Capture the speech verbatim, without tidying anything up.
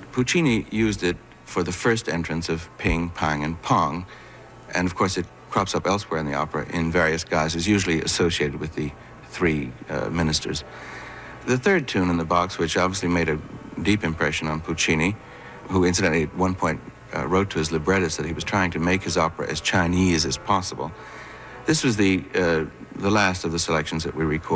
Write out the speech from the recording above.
Puccini used it for the first entrance of Ping, Pang, and Pong, and of course it crops up elsewhere in the opera in various guises, usually associated with the three uh, ministers. The third tune in the box, which obviously made a deep impression on Puccini, who incidentally at one point uh, wrote to his librettist that he was trying to make his opera as Chinese as possible. This was the, uh, the last of the selections that we recorded.